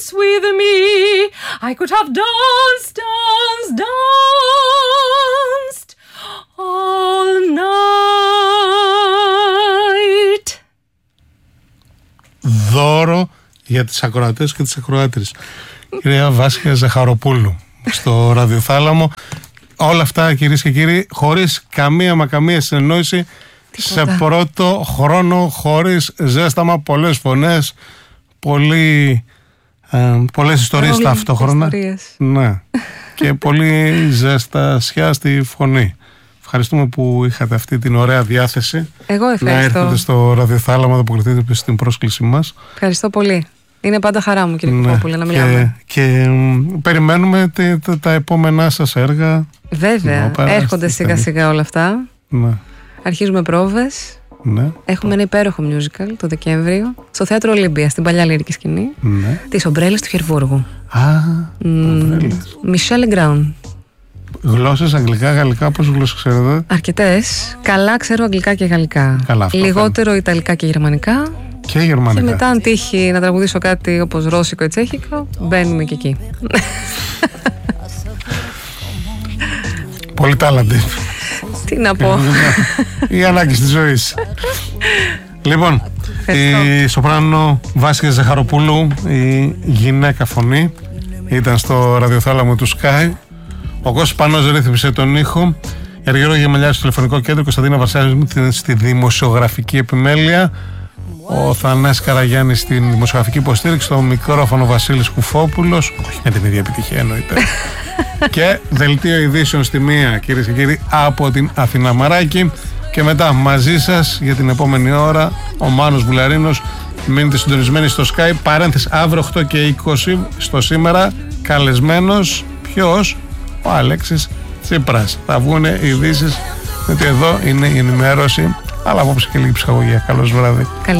with me, I could have danced all night. Δώρο για τις ακροατές και τις ακροάτριες. Κυρία Βάσια Ζαχαροπούλου στο ραδιοθάλαμο. Όλα αυτά, κυρίες και κύριοι, χωρίς καμία συνεννόηση, σε πρώτο χρόνο, χωρίς ζέσταμα, πολλές φωνές, πολλές ιστορίες ταυτόχρονα. Ναι. Και πολύ ζεστασιά στη φωνή. Ευχαριστούμε που είχατε αυτή την ωραία διάθεση. Εγώ ευχαριστώ. Να έρθετε στο ραδιοθάλαμο, να αποκριθείτε στην πρόσκλησή μας. Ευχαριστώ πολύ. Είναι πάντα χαρά μου, κύριε Κουπόπουλε, να μιλάμε. Και περιμένουμε τα επόμενά σας έργα. Βέβαια, έρχονται σιγά σιγά όλα αυτά. Ναι. Αρχίζουμε πρόβες. Ναι. Έχουμε ένα υπέροχο musical το Δεκέμβριο στο Θέατρο Ολύμπια, στην παλιά λυρική σκηνή. Ναι. Τις Ομπρέλες του Χερβούργου. Μισελ Λεγκράουν. Γλώσσες, αγγλικά, γαλλικά, πόσες γλώσσες ξέρετε? Αρκετές. Καλά ξέρω αγγλικά και γαλλικά. Καλά, λιγότερο ιταλικά και γερμανικά. Και γερμανικά. Και μετά, αν τύχει να τραγουδήσω κάτι όπως ρώσικο ή τσέχικο, μπαίνουμε και εκεί. Πολύ τάλαντη. Τι να πω. Η ανάγκη της ζωής. Λοιπόν, η σοπράνο Βάσια Ζαχαροπούλου, η γυναίκα φωνή, ήταν στο ραδιοθάλαμο του Sky. Ο Κώστας Πανός ρύθμισε τον ήχο. Η Αργυρό Γεμελιάδη στο τηλεφωνικό κέντρο. Κωνσταντίνα Βαρσάλη στη δημοσιογραφική επιμέλεια. Ο Θανάσης Καραγιάννης στην δημοσιογραφική υποστήριξη. Στο μικρόφωνο Βασίλης Κουφόπουλος. Όχι με την ίδια επιτυχία εννοείται. Και δελτίο ειδήσεων στη μία, κυρίες και κύριοι, από την Αθηνά Μαράκη. Και μετά μαζί σας για την επόμενη ώρα ο Μάνος Βουλαρίνος. Μείνετε συντονισμένοι στο Sky. Παρένθεση αύριο 8 και 20 στο Σήμερα. Καλεσμένος ποιος? Ο Αλέξης Τσίπρας. Θα βγουν ειδήσεις, γιατί εδώ είναι η ενημέρωση, αλλά απόψε και λίγη ψυχαγωγία. Καλώς βράδυ.